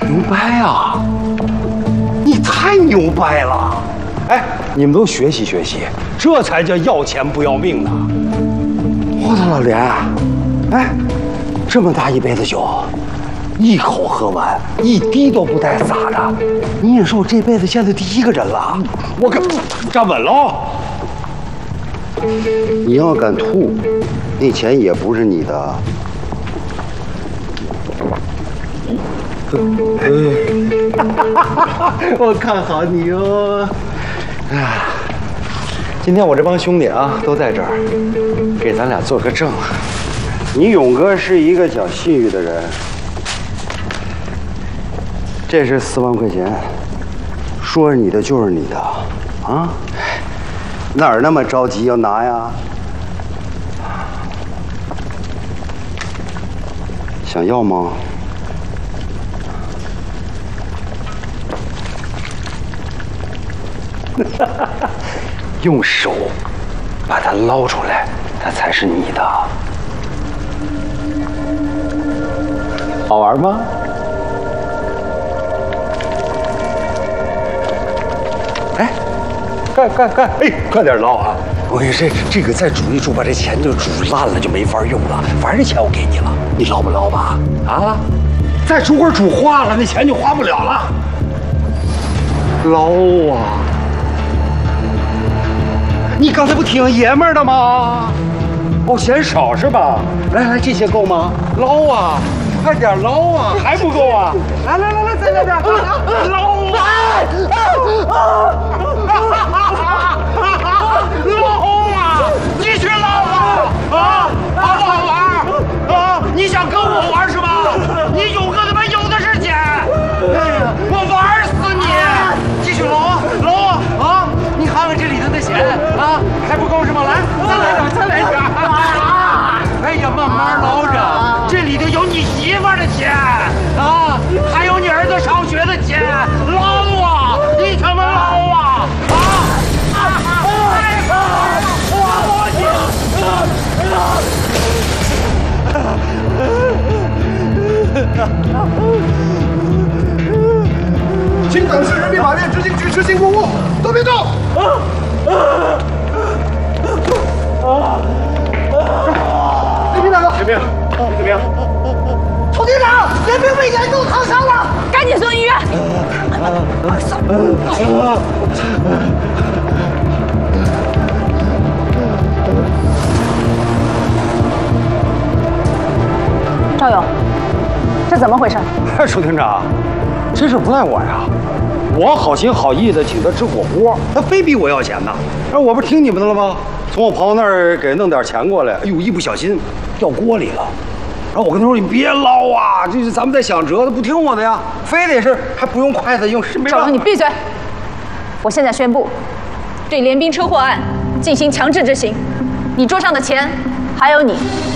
牛掰啊！你太牛掰了！哎，你们都学习学习，这才叫要钱不要命呢！我的老连，哎，这么大一杯子酒，一口喝完，一滴都不带洒的，你也是我这辈子见的第一个人了。我可站稳喽！你要敢吐，那钱也不是你的。我看好你哦！哎，今天我这帮兄弟啊都在这儿，给咱俩做个证。你勇哥是一个讲信誉的人，这是4万块钱，说是你的就是你的，啊？哪儿那么着急要拿呀？想要吗？用手把它捞出来，它才是你的。好玩吗？哎，干！哎，快点捞啊！我跟你说，这个再煮一煮，把这钱就煮烂了，就没法用了。反正这钱我给你了，你捞不捞吧？啊！再煮会儿煮化了，那钱就花不了了。捞啊！你刚才不挺爷们儿的吗？哦，嫌少是吧？来，这些够吗？捞啊！快点捞啊！还不够啊！来，再来点！捞啊！捞啊！继续捞啊！啊，好不好玩？啊，你想跟我玩是吧？你勇哥他妈有的是钱！哎呀，我玩死你！继续捞啊！捞啊！啊！你看看这里头的钱啊，还不够是吗？来，再来点！哎呀，慢慢捞着，这里头有你媳妇儿的钱啊，还有你儿子上学的钱，捞啊！你他妈捞啊！ 请等市人民法院执行举持新公务，都别动！李兵大哥，李兵，你怎么样？ 楚队长，严兵被严重烫伤了，赶紧送医院！赵勇，这怎么回事？ 楚厅长，这事不赖我呀，我好心好意的请他吃火锅，他非逼我要钱呢。我不是听你们的了吗？从我朋友那儿给弄点钱过来，哎呦，一不小心掉锅里了。然后我跟他说：“你别捞啊，这是咱们在想辙，他不听我的呀，非得是还不用筷子，用是没办法。” 赵勇，你闭嘴！我现在宣布，对联兵车祸案进行强制执行，你桌上的钱还有你